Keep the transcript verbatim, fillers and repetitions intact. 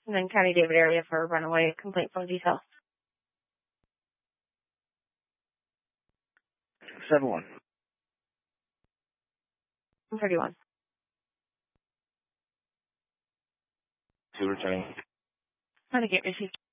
And then County David area for runaway complaint phone detail. seven one. thirty-one. Two returning. How to get received.